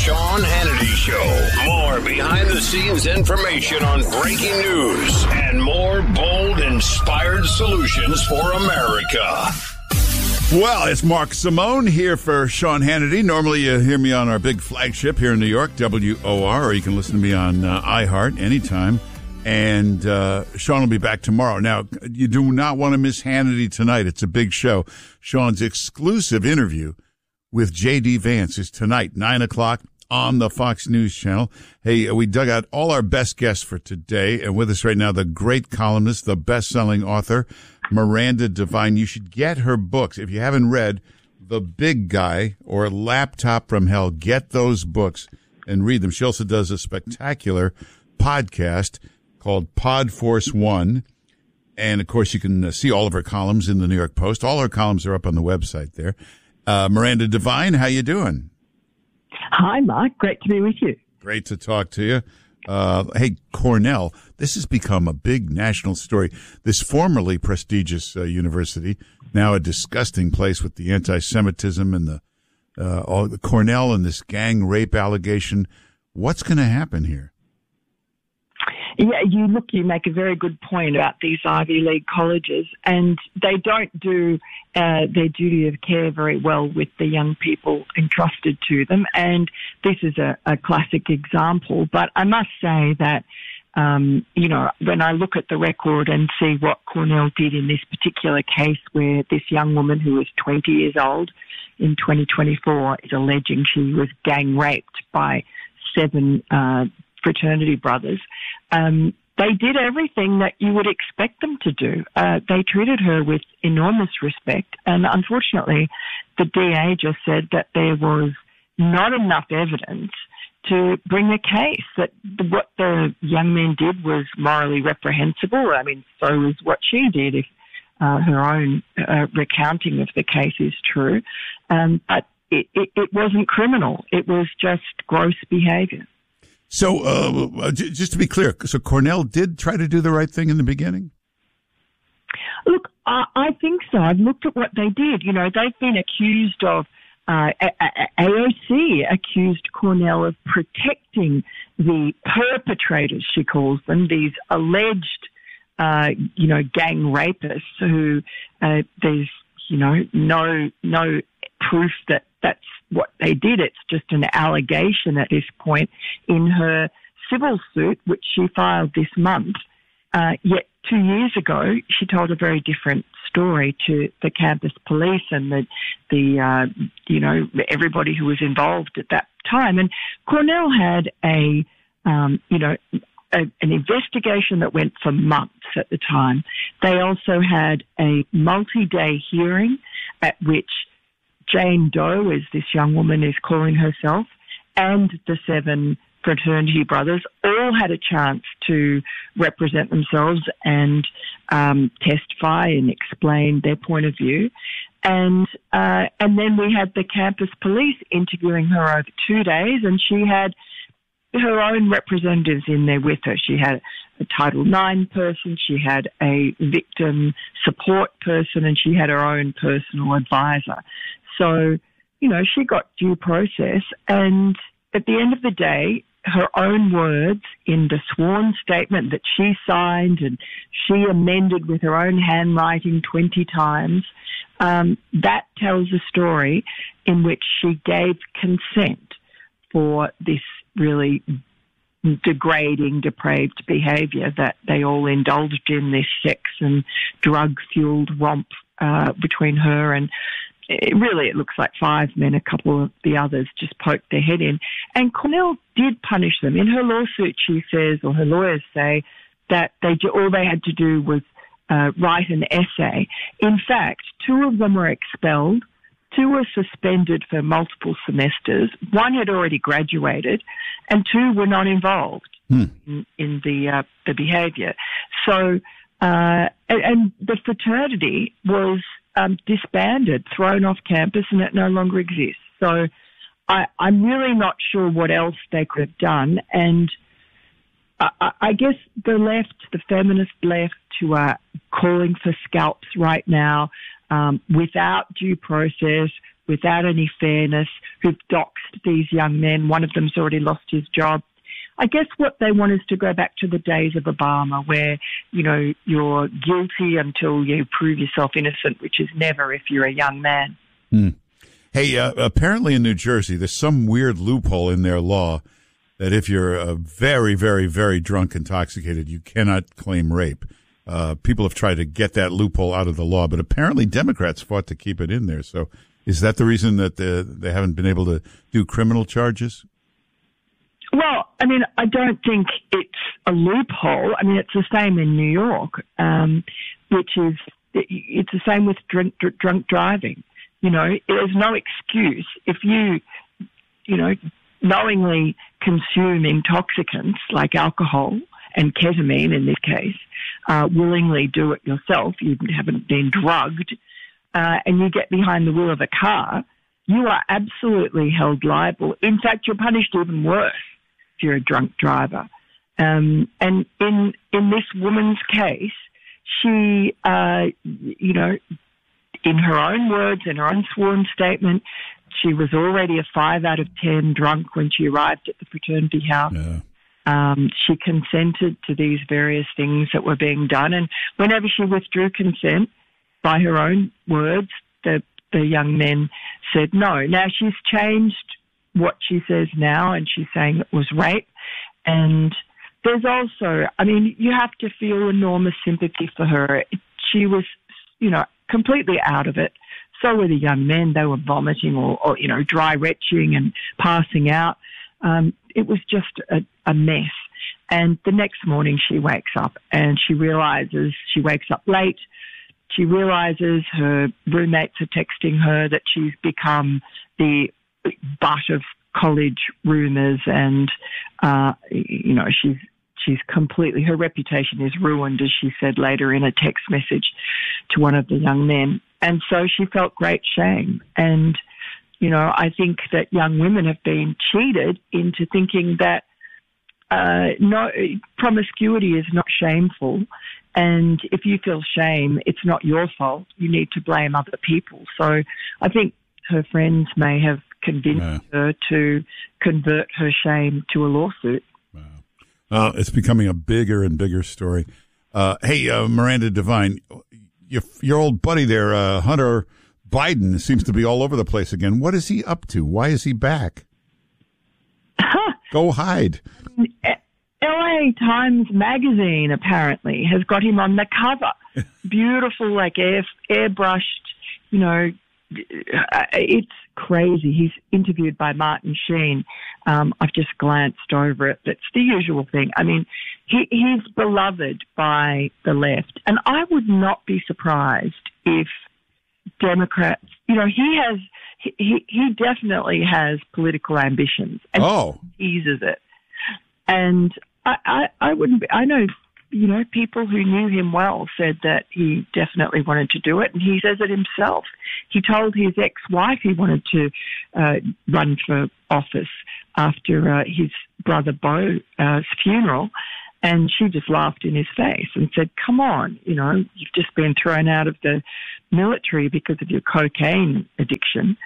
Sean Hannity Show. More behind-the-scenes information on breaking news and more bold, inspired solutions for America. Well, it's Mark Simone here for Sean Hannity. Normally you hear me on our big flagship here in New York, WOR, or you can listen to me on iHeart anytime. And Sean will be back tomorrow. Now, you do not want to miss Hannity tonight. It's a big show. Sean's exclusive interview with J.D. Vance is tonight, 9 o'clock on the Fox News Channel. Hey, we dug out all our best guests for today. And with us right now, the great columnist, the best-selling author, Miranda Devine. You should get her books. If you haven't read The Big Guy or Laptop from Hell, get those books and read them. She also does a spectacular podcast called Pod Force One. And, of course, you can see all of her columns in the New York Post. All her columns are up on the website there. Miranda Devine, how you doing? Hi, Mark. Great to be with you. Great to talk to you. Hey, Cornell, this has become a big national story. This formerly prestigious university, now a disgusting place with the anti-Semitism and the Cornell and this gang rape allegation. What's going to happen here? Yeah, you make a very good point about these Ivy League colleges, and they don't do their duty of care very well with the young people entrusted to them, and this is a classic example. But I must say that, when I look at the record and see what Cornell did in this particular case where this young woman who was 20 years old in 2024 is alleging she was gang raped by 7 fraternity brothers, they did everything that you would expect them to do. They treated her with enormous respect, and unfortunately, the DA just said that there was not enough evidence to bring a case, that what the young men did was morally reprehensible. I mean, so was what she did if her own recounting of the case is true. But it wasn't criminal. It was just gross behavior. So, just to be clear, so Cornell did try to do the right thing in the beginning? Look, I think so. I've looked at what they did. You know, they've been accused of, AOC accused Cornell of protecting the perpetrators, she calls them, these alleged, gang rapists who, there's, no proof that that's what they did. It's just an allegation at this point in her civil suit, which she filed this month. Yet 2 years ago, she told a very different story to the campus police and everybody who was involved at that time. And Cornell had an investigation that went for months at the time. They also had a multi-day hearing at which Jane Doe, as this young woman is calling herself, and the 7 fraternity brothers all had a chance to represent themselves and testify and explain their point of view. And then we had the campus police interviewing her over 2 days, and she had her own representatives in there with her. She had a Title IX person, she had a victim support person, and she had her own personal advisor. So, she got due process, and at the end of the day, her own words in the sworn statement that she signed and she amended with her own handwriting 20 times, that tells a story in which she gave consent for this really degrading, depraved behaviour that they all indulged in, this sex and drug-fueled romp between her and it looks like 5 men. A couple of the others just poked their head in. And Cornell did punish them. In her lawsuit, she says, or her lawyers say, that all they had to do was write an essay. In fact, 2 of them were expelled. 2 were suspended for multiple semesters. 1 had already graduated, and 2 were not involved in the behaviour. So, and the fraternity was disbanded, thrown off campus, and it no longer exists. So I'm really not sure what else they could have done. And I guess the feminist left, who are calling for scalps right now, without due process, without any fairness, who've doxed these young men. One of them's already lost his job. I guess what they want is to go back to the days of Obama where, you know, you're guilty until you prove yourself innocent, which is never if you're a young man. Hey, apparently in New Jersey, there's some weird loophole in their law that if you're very, very, very drunk, intoxicated, you cannot claim rape. People have tried to get that loophole out of the law, but apparently Democrats fought to keep it in there. So is that the reason that they haven't been able to do criminal charges? Well, I mean, I don't think it's a loophole. I mean, it's the same in New York, which is it's the same with drunk driving. You know, there's no excuse if you knowingly consume intoxicants like alcohol and ketamine in this case, willingly do it yourself. You haven't been drugged, and you get behind the wheel of a car. You are absolutely held liable. In fact, you're punished even worse if you're a drunk driver. And in this woman's case, she, in her own words, in her own sworn statement, she was already a 5 out of 10 drunk when she arrived at the fraternity house. Yeah. She consented to these various things that were being done. And whenever she withdrew consent, by her own words, the young men said no. Now, she's changed what she says now, and she's saying it was rape. And there's also, I mean, you have to feel enormous sympathy for her. She was, completely out of it. So were the young men. They were vomiting or dry retching and passing out. It was just a mess. And the next morning she wakes up and she wakes up late. She realizes her roommates are texting her that she's become the butt of college rumors, and she's completely, her reputation is ruined, as she said later in a text message to one of the young men. And so she felt great shame. And, I think that young women have been cheated into thinking that promiscuity is not shameful. And if you feel shame, it's not your fault. You need to blame other people. So I think her friends may have convinced her to convert her shame to a lawsuit. Wow. It's becoming a bigger and bigger story. Hey, Miranda Devine, your old buddy there, Hunter Biden, seems to be all over the place again. What is he up to? Why is he back? Go hide. LA Times magazine apparently has got him on the cover. Beautiful, like airbrushed, it's crazy. He's interviewed by Martin Sheen. I've just glanced over it. It's the usual thing. I mean, he's beloved by the left. And I would not be surprised if Democrats, he definitely has political ambitions. And he teases it. And I wouldn't be, I know, people who knew him well said that he definitely wanted to do it, and he says it himself. He told his ex-wife he wanted to run for office after his brother Beau's funeral, and she just laughed in his face and said, come on, you've just been thrown out of the military because of your cocaine addiction.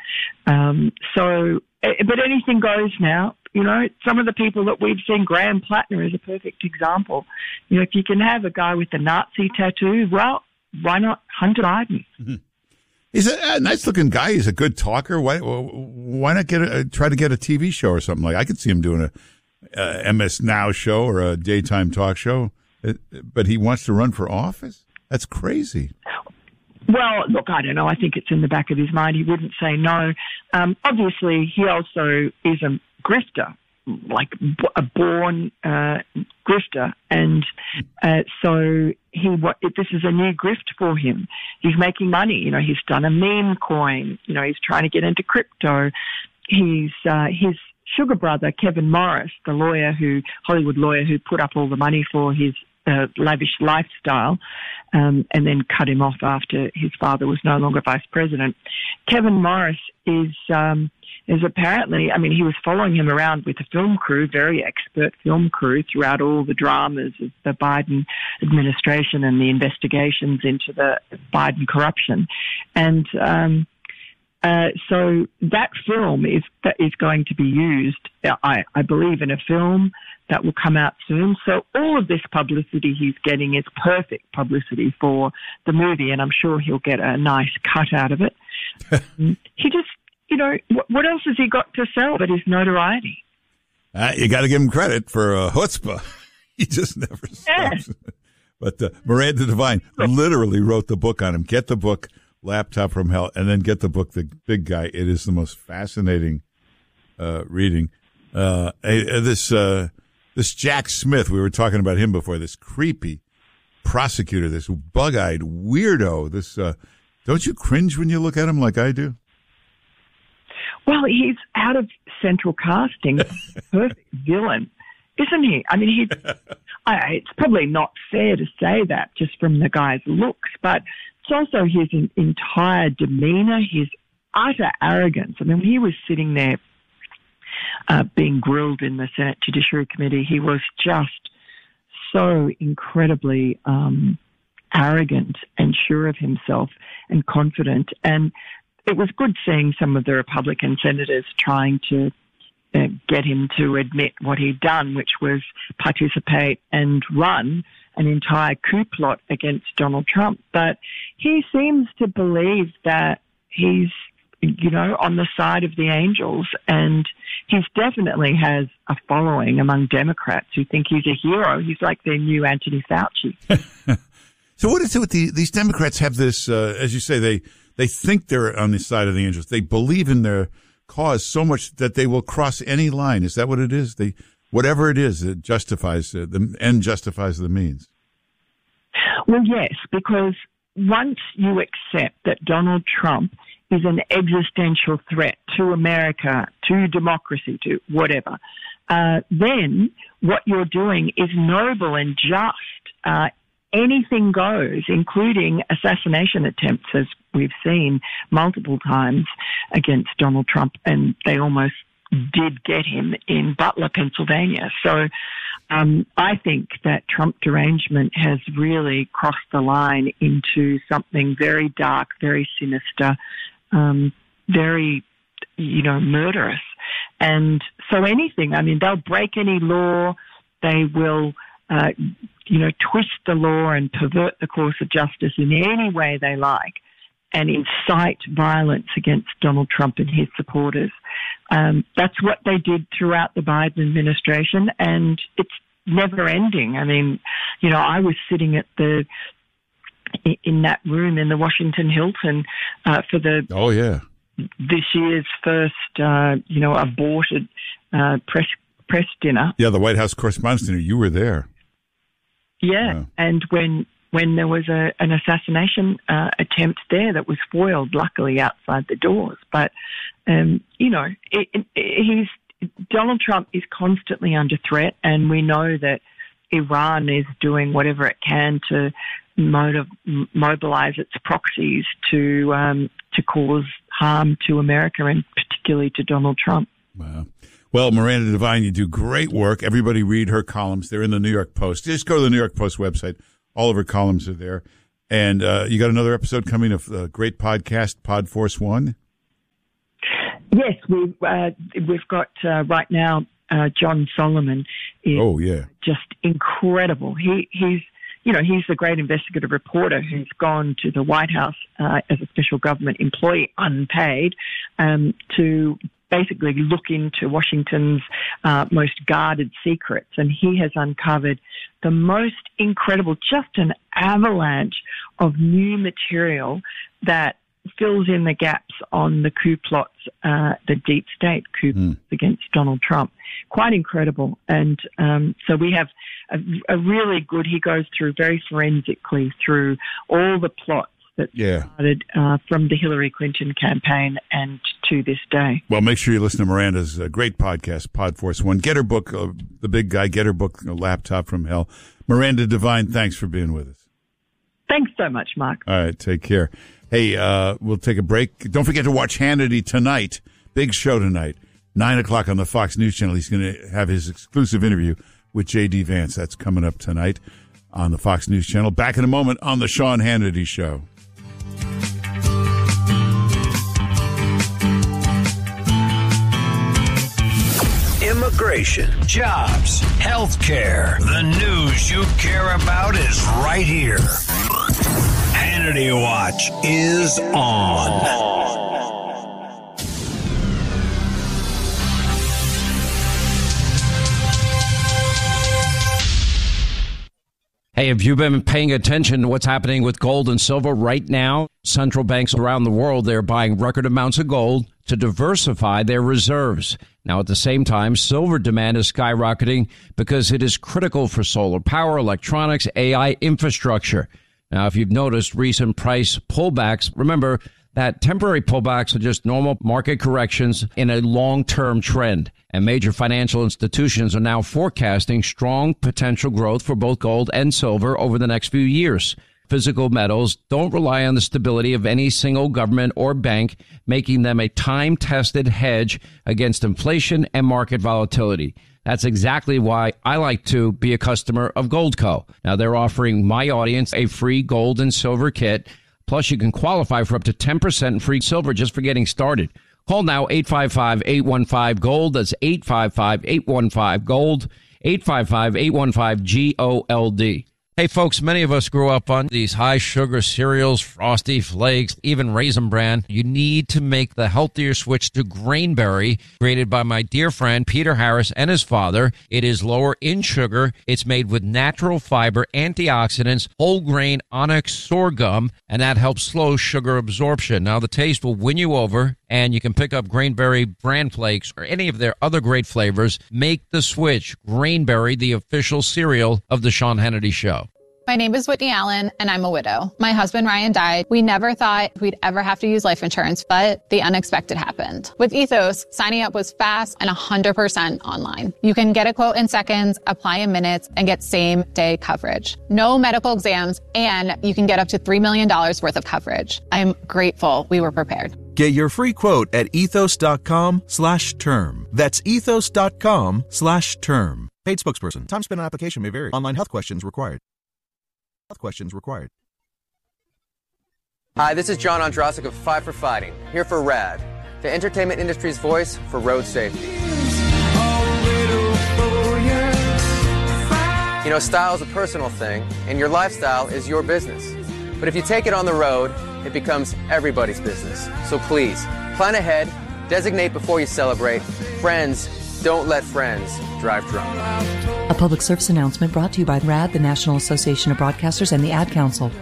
But anything goes now. Some of the people that we've seen, Graham Plattner is a perfect example. If you can have a guy with a Nazi tattoo, well, why not Hunter Biden? Mm-hmm. He's a nice-looking guy. He's a good talker. Why not try to get a TV show or something like? I could see him doing a MS Now show or a daytime talk show. But he wants to run for office? That's crazy. Well, look, I don't know. I think it's in the back of his mind. He wouldn't say no. Obviously, he also is a grifter, like a born grifter. And so this is a new grift for him. He's making money. He's done a meme coin. He's trying to get into crypto. His sugar brother, Kevin Morris, the Hollywood lawyer who put up all the money for his lavish lifestyle, and then cut him off after his father was no longer vice president. Kevin Morris is apparently, he was following him around with a film crew, very expert film crew, throughout all the dramas of the Biden administration and the investigations into the Biden corruption. And So that film is going to be used, I believe, in a film that will come out soon. So all of this publicity he's getting is perfect publicity for the movie, and I'm sure he'll get a nice cut out of it. He just, what else has he got to sell but his notoriety? You got to give him credit for chutzpah. He just never stops. Yeah. But Miranda Devine literally wrote the book on him. Get the book, Laptop from Hell, and then get the book, The Big Guy. It is the most fascinating reading. This Jack Smith, we were talking about him before, this creepy prosecutor, this bug-eyed weirdo. This don't you cringe when you look at him like I do? Well, he's out of central casting. Perfect villain, isn't he? I mean, it's probably not fair to say that just from the guy's looks, but it's also his entire demeanor, his utter arrogance. I mean, when he was sitting there being grilled in the Senate Judiciary Committee, he was just so incredibly arrogant and sure of himself and confident. And it was good seeing some of the Republican senators trying to get him to admit what he'd done, which was participate and run an entire coup plot against Donald Trump. But he seems to believe that he's, on the side of the angels, and he definitely has a following among Democrats who think he's a hero. He's like their new Anthony Fauci. So what is it with these Democrats have this, as you say, they think they're on the side of the angels. They believe in their cause so much that they will cross any line. Is that what it is? Whatever it is, it justifies the end justifies the means. Well, yes, because once you accept that Donald Trump is an existential threat to America, to democracy, to whatever, then what you're doing is noble and just. Anything goes, including assassination attempts, as we've seen multiple times against Donald Trump, and they almost did get him in Butler, Pennsylvania. So I think that Trump derangement has really crossed the line into something very dark, very sinister, very, murderous. And so anything, they'll break any law, they will twist the law and pervert the course of justice in any way they like and incite violence against Donald Trump and his supporters. That's what they did throughout the Biden administration, and it's never ending. I was sitting in that room in the Washington Hilton for this year's first, aborted press dinner. Yeah, the White House Correspondents' Dinner. You were there. Yeah, and when there was an assassination attempt there that was foiled, luckily outside the doors. But Donald Trump is constantly under threat, and we know that Iran is doing whatever it can to mobilize its proxies to cause harm to America and particularly to Donald Trump. Wow. Well, Miranda Devine, you do great work. Everybody read her columns. They're in the New York Post. Just go to the New York Post website. All of her columns are there. And you got another episode coming of the great podcast, Podforce One? Yes, we've got right now John Solomon is just incredible. He's the great investigative reporter who's gone to the White House as a special government employee, unpaid, to basically look into Washington's most guarded secrets. And he has uncovered the most incredible, just an avalanche of new material that fills in the gaps on the coup plots, the deep state coup against Donald Trump. Quite incredible. And so we have a really good, he goes through very forensically through all the plots that started from the Hillary Clinton campaign and to this day. Well, make sure you listen to Miranda's great podcast, Podforce One. Get her book, The Big Guy. Get her book, Laptop from Hell. Miranda Devine, thanks for being with us. Thanks so much, Mark. All right, take care. Hey, we'll take a break. Don't forget to watch Hannity tonight. Big show tonight, 9 o'clock on the Fox News Channel. He's going to have his exclusive interview with J.D. Vance. That's coming up tonight on the Fox News Channel. Back in a moment on the Sean Hannity Show. immigration, jobs, healthcare. The news you care about is right here. Hannity Watch is on. Hey, have you been paying attention to what's happening with gold and silver right now? Central banks around the world, they're buying record amounts of gold to diversify their reserves. Now, at the same time, silver demand is skyrocketing because it is critical for solar power, electronics, AI infrastructure. Now, if you've noticed recent price pullbacks, remember that temporary pullbacks are just normal market corrections in a long-term trend. And major financial institutions are now forecasting strong potential growth for both gold and silver over the next few years. Physical metals don't rely on the stability of any single government or bank, making them a time-tested hedge against inflation and market volatility. That's exactly why I like to be a customer of Goldco. Now, they're offering my audience a free gold and silver kit. Plus, you can qualify for up to 10% free silver just for getting started. Call now, 855-815-GOLD. That's 855-815-GOLD, 855-815-GOLD. Hey, folks, many of us grew up on these high-sugar cereals, Frosty Flakes, even Raisin Bran. You need to make the healthier switch to Grainberry, created by my dear friend Peter Harris and his father. It is lower in sugar. It's made with natural fiber, antioxidants, whole grain onyx sorghum, and that helps slow sugar absorption. Now, the taste will win you over, and you can pick up Grainberry Bran Flakes or any of their other great flavors. Make the switch. Grainberry, the official cereal of the Sean Hannity Show. My name is Whitney Allen, and I'm a widow. My husband, Ryan, died. We never thought we'd ever have to use life insurance, but the unexpected happened. With Ethos, signing up was fast and 100% online. You can get a quote in seconds, apply in minutes, and get same-day coverage. No medical exams, and you can get up to $3 million worth of coverage. I'm grateful we were prepared. Get your free quote at ethos.com/term. That's ethos.com/term. Paid spokesperson. Time spent on application may vary. Online health questions required. Hi, this is John Ondrasik of Five for Fighting, here for RAD, the entertainment industry's voice for road safety. You know, style is a personal thing, and your lifestyle is your business. But if you take it on the road, it becomes everybody's business. So please, plan ahead, designate before you celebrate. Friends, don't let friends drive drunk. A public service announcement brought to you by RAD, the National Association of Broadcasters, and the Ad Council.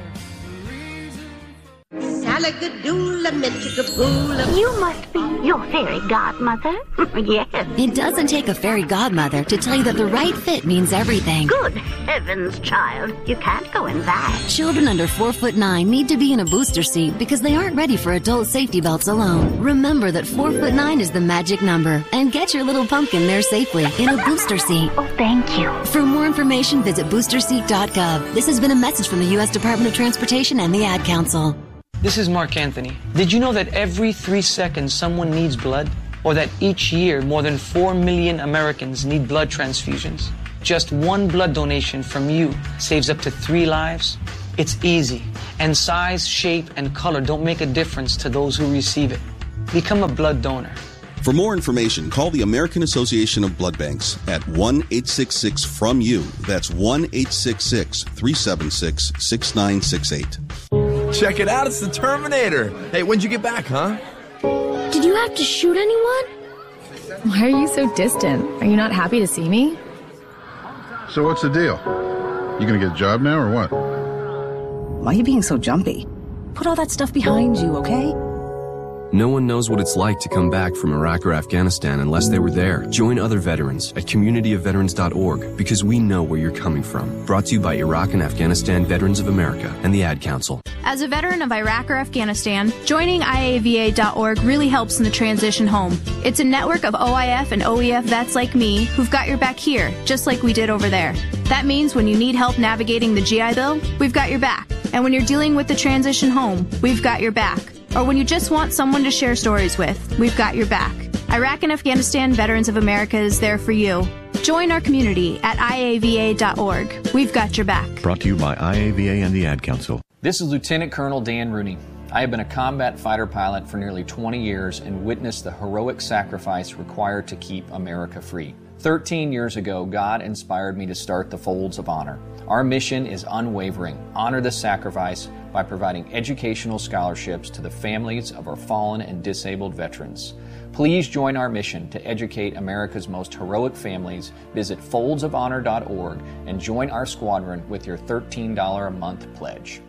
You must be your fairy godmother. Yes. It doesn't take a fairy godmother to tell you that the right fit means everything. Good heavens, child. You can't go in that. Children under 4'9" need to be in a booster seat because they aren't ready for adult safety belts alone. Remember that 4'9" is the magic number, and get your little pumpkin there safely in a booster seat. Oh, thank you. For more information, visit boosterseat.gov. This has been a message from the U.S. Department of Transportation and the Ad Council. This is Mark Anthony. Did you know that every 3 seconds someone needs blood? Or that each year more than 4 million Americans need blood transfusions? Just one blood donation from you saves up to 3 lives. It's easy. And size, shape, and color don't make a difference to those who receive it. Become a blood donor. For more information, call the American Association of Blood Banks at 1-866-FROM-YOU. That's 1-866-376-6968. Check it out, it's the Terminator. Hey, when'd you get back, huh? Did you have to shoot anyone? Why are you so distant? Are you not happy to see me? So what's the deal? You gonna get a job now or what? Why are you being so jumpy? Put all that stuff behind you, okay? No one knows what it's like to come back from Iraq or Afghanistan unless they were there. Join other veterans at communityofveterans.org because we know where you're coming from. Brought to you by Iraq and Afghanistan Veterans of America and the Ad Council. As a veteran of Iraq or Afghanistan, joining IAVA.org really helps in the transition home. It's a network of OIF and OEF vets like me who've got your back here, just like we did over there. That means when you need help navigating the GI Bill, we've got your back. And when you're dealing with the transition home, we've got your back. Or when you just want someone to share stories with, we've got your back. Iraq and Afghanistan Veterans of America is there for you. Join our community at IAVA.org. We've got your back. Brought to you by IAVA and the Ad Council. This is Lieutenant Colonel Dan Rooney. I have been a combat fighter pilot for nearly 20 years and witnessed the heroic sacrifice required to keep America free. 13 years ago, God inspired me to start the Folds of Honor. Our mission is unwavering. Honor the sacrifice by providing educational scholarships to the families of our fallen and disabled veterans. Please join our mission to educate America's most heroic families. Visit foldsofhonor.org and join our squadron with your $13 a month pledge.